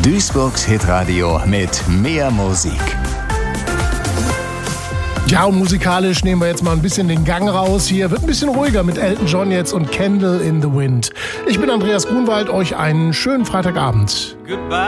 Duisburgs Hitradio mit mehr Musik. Ja, und musikalisch nehmen wir jetzt mal ein bisschen den Gang raus. Hier wird ein bisschen ruhiger mit Elton John jetzt und Candle in the Wind. Ich bin Andreas Grunwald, euch einen schönen Freitagabend. Goodbye.